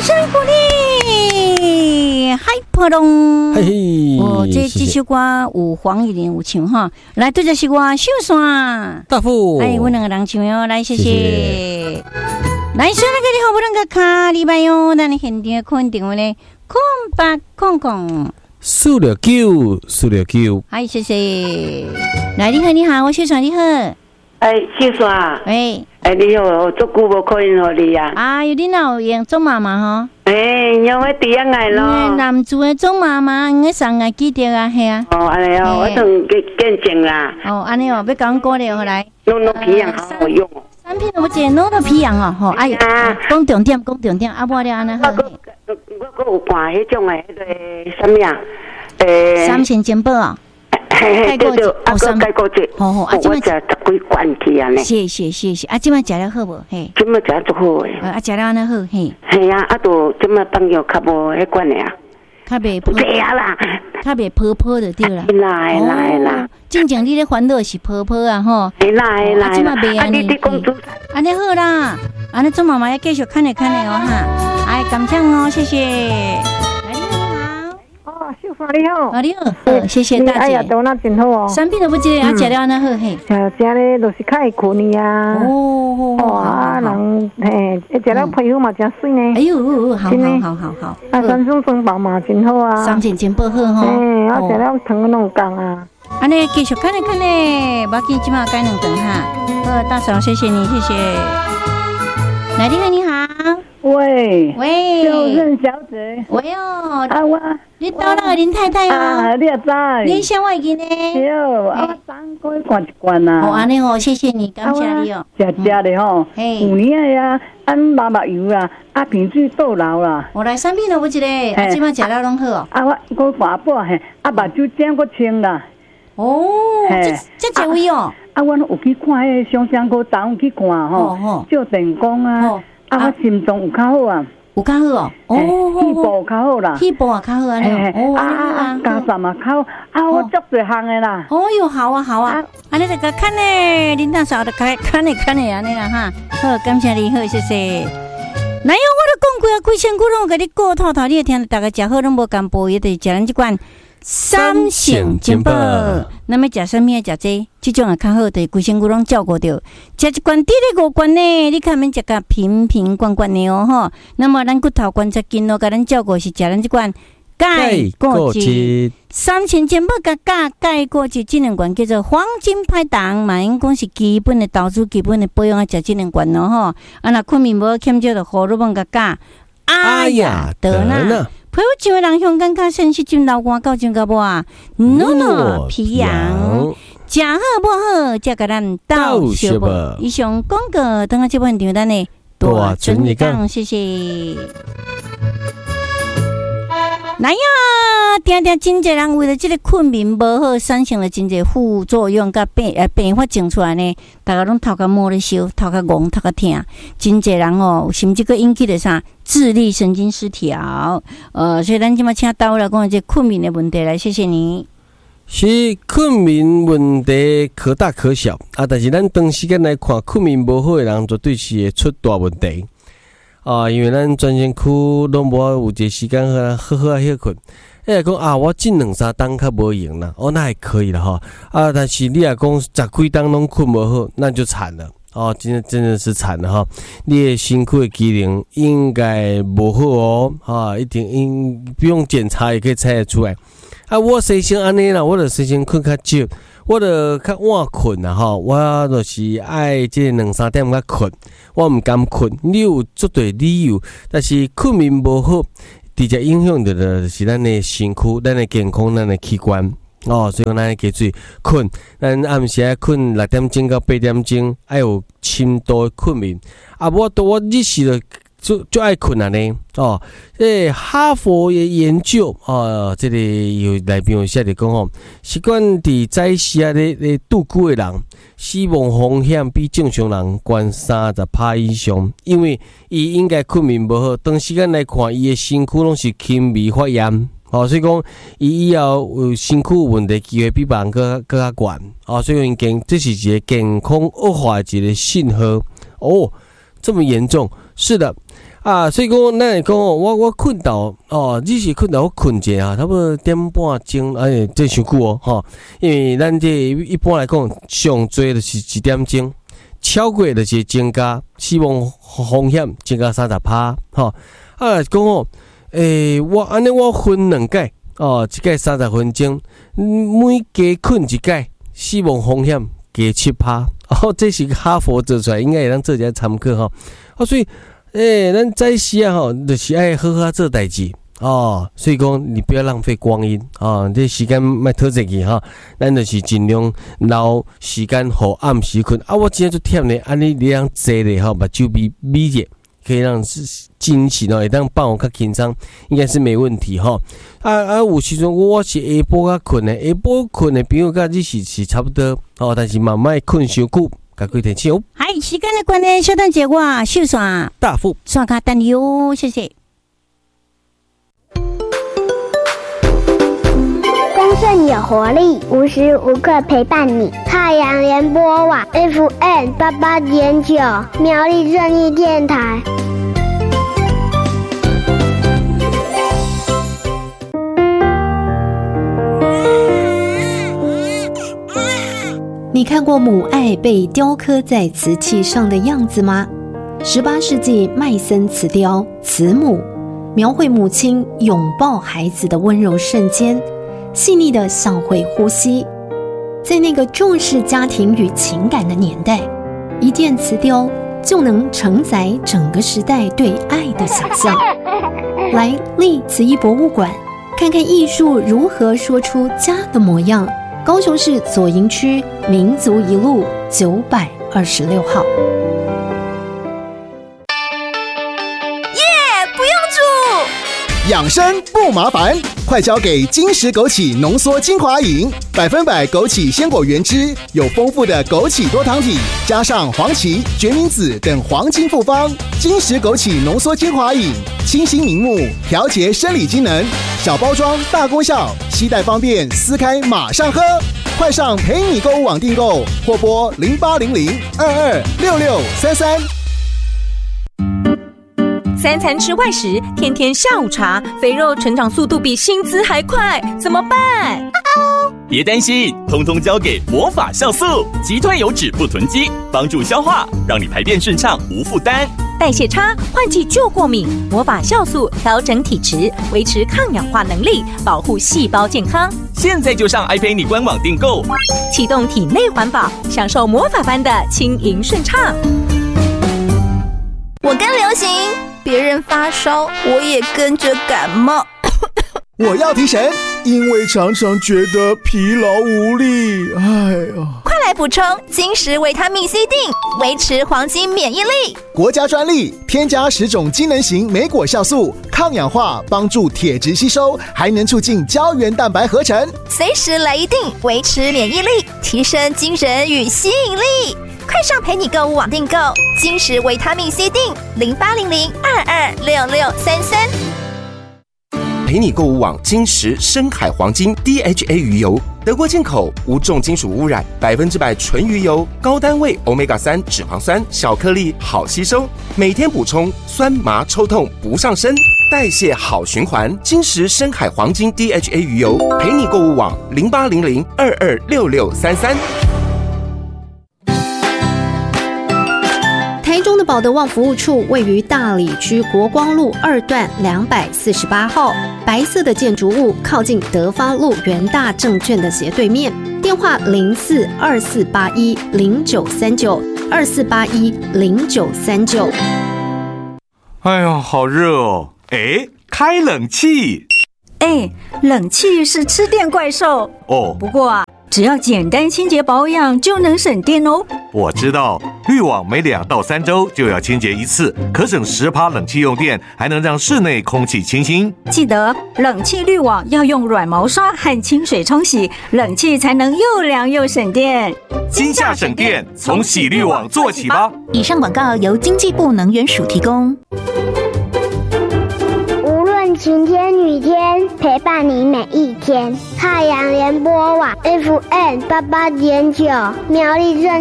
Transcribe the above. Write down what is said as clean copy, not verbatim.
声鼓励，嗨破龙，这几首歌有黄义玲有唱哈，来对这是我秀山大富， 哎，我两个人唱哟，来谢谢。来，所有的好不能个卡礼拜哟，咱现场肯定为咧空八空空 469， 嗨，谢谢。来，你好，你好，我秀山，你好。 哎，秀山， 喂， 哎，你好，足久无可以和你啊。 啊，有你哪有用做妈妈哈？ 哎，因为第一爱咯。 男主的做妈妈，我上个记得啊，系啊。 哦，安尼哦，我同见证啦。 哦，安尼哦，要讲鼓励好来。 弄皮样好好用哦。 产品我这弄到皮样哦，吼，哎呀，讲重点，啊，无了安尼好。 我有看迄种诶，迄个什么啊？ 三线金宝啊。 对对，啊，个改过节， 好，啊， 我食十几罐去啊呢。 谢，啊，今麦食了好无？嘿， 今麦食足好诶。 啊，食了安尼好，嘿。 系啊，啊，都今麦放药较无迄款诶啊。 较袂破。对啊啦， 较袂破就对啦。 啦。 正经你咧烦恼是破啊吼。 系啦。 啊，今麦袂安尼。安尼好啦，安尼做妈妈要继续看咧哦哈。哎，感谢哦，谢谢。 秀花你好， 你好，谢谢大姐。 哎呀，都那真好哦。 产品都不记得，啊，食了那好嘿。 食咧都是较会困呀。 哦， 啊，人嘿，食了皮肤嘛真水呢。 哎呦，好。 啊，三种珍宝嘛真好啊。 三种珍宝好哈。 嘿，啊，食了糖拢讲啊。 安尼继续看咧，无要紧，即马改两顿哈。好，大嫂，谢谢你，谢谢。来，你好。 喂， 就任小姐。 喂哦， 啊我， 你到那个林太太啊，你也知。 你想我已经呢？ 哟，啊，3个月灌一罐啊。 哦，安尼哦，谢谢你，感谢你哦。 食的吼，有年呀，按麻油啊，啊平水倒流啦。 我来产品都不一个，啊，即摆食了拢好哦。 啊，我半饱嘿，啊目睭点我清啦。 哦，这一位哦。 啊，我有去看迄双香菇豆去看吼，照电工啊。啊，我心脏有较好啊， 有较好哦， 气部较好啦， 气部也较好安尼， 家站也较好，啊，我足侪项的啦。 哦哟，好啊，安尼就甲看咧，林大嫂就看咧安尼啦哈，好，感谢你，好，谢谢。来哟，我都讲过啊，几千句拢甲你过透，你会听，大家食好拢无甘补，也得食咱这款三性珍宝。那么食什么食这种也较好，对规身躯拢照顾到。食一罐滴咧5罐呢，你看免食甲瓶罐的哦吼。那么咱骨头关节筋咯，甲咱照顾是食咱这罐钙过质。三性珍宝甲钙过质这两罐叫做黄金拍档，嘛因讲是基本的投资、基本的保养啊，食这两罐咯吼。啊，若困眠无欠少，就荷尔蒙甲钙。哎呀，得啦。皮肤上的人香感较sen是真流汗到真个无啊，诺皮痒，食好无好，才甲咱斗小无。以上广告，等下这本场咱的大准一讲，谢谢。来呀，定真侪人为了这个困眠无好，产生了真侪副作用甲并发症出来呢。大家拢头壳摸咧烧，头壳戆，头壳疼，真侪人哦，甚至个引起了啥智力神经失调。所以咱今麦请到来讲这困眠的问题来，谢谢你。 是困眠问题可大可小啊，但是咱长时间来看，困眠无好的人绝对是会出大问题。因为咱全身躯拢无有一个时间好休困，讲我这2-3天较无用啦，那还可以了哈。但是你若讲10几天拢困无好，那就惨了真的是惨了哈。你的身躯的机能应该无好哦，一定不用检查也可以猜得出来。我生性安尼啦，我就生性困较少。我就较晚困啦吼，我就是爱这2-3点较困，我唔敢困。你有绝对理由，但是困眠无好，直接影响到的是咱的身躯、咱的健康、咱的器官所以讲咱加注困，咱暗时爱困6点钟到8点钟，爱有深度的困眠。我日时就爱困呢哈佛的研究这里有内面有写的讲习惯伫早时咧度久的人，死亡风险比正常人高30%以上，因为伊应该困眠无好，长时间来看，伊的身躯拢是轻微发炎。所以讲，伊以后有身躯有问题机会比别人更加悬。所以讲，这是一个健康恶化的一个信号。这么严重？是的。 所以讲咱会讲我困到你是困到我困者啊，差不多1:30钟，这伤久哦，因为咱这一般来讲上最就是1点钟，超过就是增加死亡风险增加30%，讲我安尼我分2届一届30分钟，每加困1届，死亡风险加7%，这是哈佛做出来，应该会当做一下参考所以。咱早时就是爱好好做代志所以讲你不要浪费光阴这时间莫拖济去咱就是尽量留时间互暗时困我今仔就忝咧，安尼你让坐咧目睭眯热，可以让精神会当放较轻松，应该是没问题有时阵我是下晡较困的，下晡困的朋友甲你是差不多但是嘛莫困伤久。 嗨，时间的关系，小等结果秀刷大富刷卡单哟，谢谢。 丰盛有活力，无时无刻陪伴你。太阳联播网 FM88.9，苗栗正义电台。 你看过母爱被雕刻在瓷器上的样子吗？18世纪麦森瓷雕慈母，描绘母亲拥抱孩子的温柔瞬间，细腻的像会呼吸。在那个重视家庭与情感的年代，一件瓷雕就能承载整个时代对爱的想象。来立慈艺博物馆，看看艺术如何说出家的模样。高雄市左营区民族一路926号。 不用煮， 养生不麻烦，快交给金石枸杞浓缩精华饮，100%枸杞鲜果原汁，有丰富的枸杞多糖体，加上黄芪、决明子等黄金复方。金石枸杞浓缩精华饮，清新明目，调节生理机能，小包装大功效，携带方便，撕开马上喝。快上陪你购物网订购，或拨0800226633。 3餐吃外食，天天下午茶，肥肉成长速度比薪资还快，怎么办？ 别担心，通通交给魔法酵素，击退油脂不囤积，帮助消化，让你排便顺畅无负担。 代谢差、换季就过敏，魔法酵素调整体质，维持抗氧化能力，保护细胞健康。 现在就上爱陪你官网订购， 启动体内环保，享受魔法般的轻盈顺畅。 我跟流行，别人发烧，我也跟着感冒。 我要提神，因为常常觉得疲劳无力。 快来补充金石维他命 C 锭，维持黄金免疫力。 国家专利，添加10种机能型莓果酵素，抗氧化，帮助铁质吸收，还能促进胶原蛋白合成。 随时来一锭，维持免疫力，提升精神与吸引力。快上陪你购物网订购金石维他命 C 锭，0800226633。 陪你购物网金石深海黄金 DHA 鱼油，德国进口，无重金属污染，100%纯鱼油，高单位 Omega-3 脂肪酸，小颗粒好吸收，每天补充，酸麻抽痛不上身，代谢好循环。金石深海黄金 DHA 鱼油，陪你购物网0800226633。 台中的保德旺服务处位于大里区国光路2段248号，白色的建筑物靠近德发路元大证券的斜对面，电话042481093924810939。 哎呦，好热哦！开冷气。 冷气是吃电怪兽哦。 不过只要简单清洁保养就能省电哦。 我知道，滤网每2到3周就要清洁一次，可省10%冷气用电，还能让室内空气清新。 记得冷气滤网要用软毛刷和清水冲洗，冷气才能又凉又省电。 今夏省电，从洗滤网做起吧。 以上广告由经济部能源署提供。晴天雨天，陪伴你每一天。太阳联播网 FM88.9，苗栗正